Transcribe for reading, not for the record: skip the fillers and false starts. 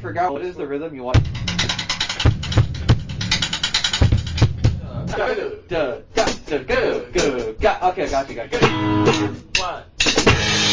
forgot what is the rhythm you want. Okay, got you.